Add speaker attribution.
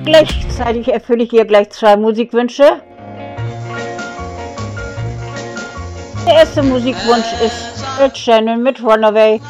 Speaker 1: Gleichzeitig erfülle ich ihr gleich 2 Musikwünsche. Der erste Musikwunsch ist Ed Sheeran mit Runaway.